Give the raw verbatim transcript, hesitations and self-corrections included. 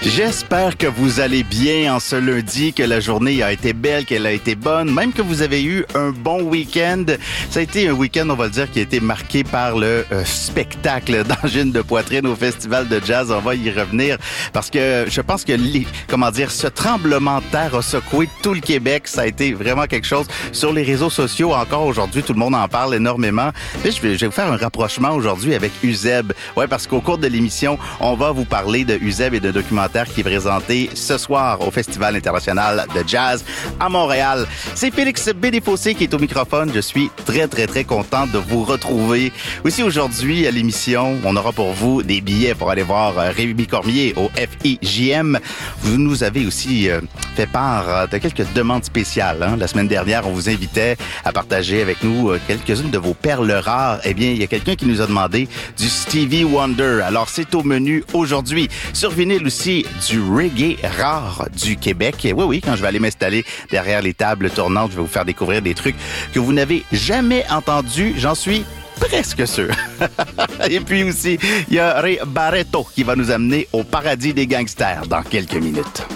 J'espère que vous allez bien en ce lundi, que la journée a été belle, qu'elle a été bonne, même que vous avez eu un bon week-end. Ça a été un week-end, on va le dire, qui a été marqué par le euh, spectacle d'angine de poitrine au Festival de jazz. On va y revenir parce que je pense que, les, comment dire, ce tremblement de terre a secoué tout le Québec. Ça a été vraiment quelque chose. Sur les réseaux sociaux, encore aujourd'hui, tout le monde en parle énormément. Puis je vais, je vais vous faire un rapprochement aujourd'hui avec Uzeb. Ouais, parce qu'au cours de l'émission, on va vous parler de Uzeb et de documentaire qui est présenté ce soir au Festival international de jazz à Montréal. C'est Félix Bédéfossé qui est au microphone. Je suis très, très, très content de vous retrouver. Aussi, aujourd'hui, à l'émission, on aura pour vous des billets pour aller voir Rémi Cormier au F I J M. Vous nous avez aussi euh, fait part de quelques demandes spéciales. Hein? La semaine dernière, on vous invitait à partager avec nous euh, quelques-unes de vos perles rares. Eh bien, il y a quelqu'un qui nous a demandé du Stevie Wonder. Alors, c'est au menu aujourd'hui. Sur vinyle aussi, du reggae rare du Québec. Et oui, oui, quand je vais aller m'installer derrière les tables tournantes, je vais vous faire découvrir des trucs que vous n'avez jamais entendus. J'en suis presque sûr. Et puis aussi, il y a Ray Barretto qui va nous amener au paradis des gangsters dans quelques minutes.